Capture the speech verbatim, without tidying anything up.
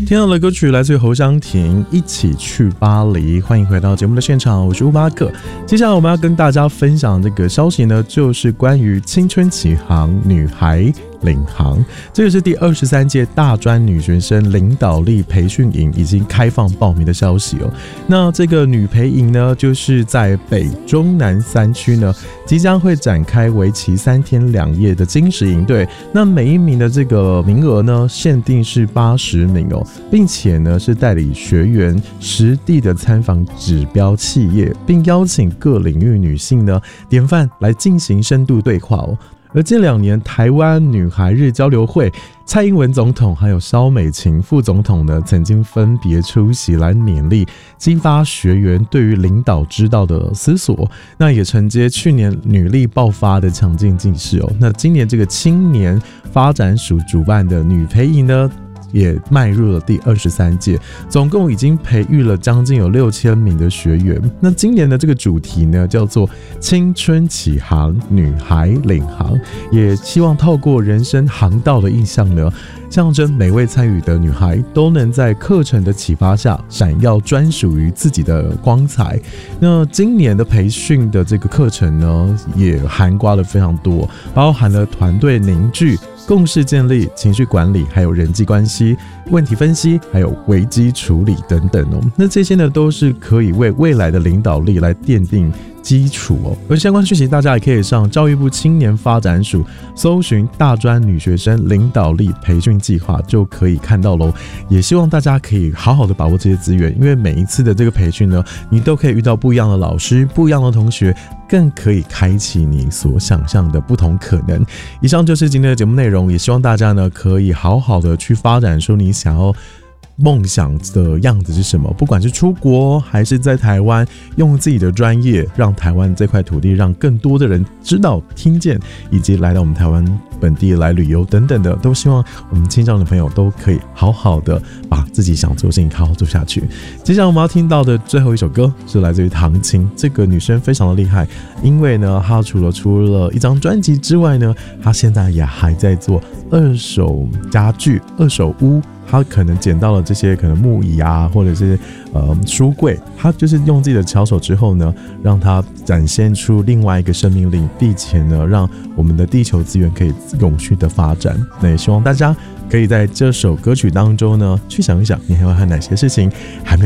听到的歌曲来自于侯湘婷，一起去巴黎。欢迎回到节目的现场，我是乌巴克。接下来我们要跟大家分享这个消息呢，就是关于青春启航女孩领航，这个是第二十三届大专女学生领导力培训营已经开放报名的消息哦。那这个女培营呢，就是在北中南三区呢，即将会展开为期三天两夜的精实营队。那每一名的这个名额呢，限定是八十名哦，并且呢是代理学员实地的参访指标企业，并邀请各领域女性呢典范来进行深度对话哦。而近两年台湾女孩日交流会，蔡英文总统还有萧美琴副总统呢，曾经分别出席来勉励、激发学员对于领导之道的思索。那也承接去年女力爆发的强劲进势哦。那今年这个青年发展署主办的女培营呢，也迈入了第二十三届，总共已经培育了将近有六千名的学员。那今年的这个主题呢，叫做青春启航，女孩领航，也希望透过人生航道的意象呢，象征每位参与的女孩都能在课程的启发下，闪耀专属于自己的光彩。那今年的培训的这个课程呢，也涵盖了非常多，包含了团队凝聚、共识建立、情绪管理，还有人际关系、问题分析，还有危机处理等等哦。那这些呢，都是可以为未来的领导力来奠定基础哦。而相关讯息，大家也可以上教育部青年发展署搜寻大专女学生领导力培训计划，就可以看到喽。也希望大家可以好好的把握这些资源，因为每一次的这个培训呢，你都可以遇到不一样的老师、不一样的同学，更可以开启你所想象的不同可能。以上就是今天的节目内容，也希望大家呢可以好好的去发展出你想要梦想的样子是什么，不管是出国还是在台湾，用自己的专业让台湾这块土地让更多的人知道、听见，以及来到我们台湾本地来旅游等等的，都希望我们青少年朋友都可以好好的把自己想做的事情好好做下去。接下来我们要听到的最后一首歌是来自于唐青，这个女生非常的厉害，因为呢，她除了出了一张专辑之外呢，她现在也还在做二手家具、二手屋。他可能捡到了这些可能木椅啊，或者是呃书柜，他就是用自己的巧手之后呢，让它展现出另外一个生命力，并且呢，让我们的地球资源可以永续的发展。那也希望大家可以在这首歌曲当中呢，去想一想，你还有哪些事情还没有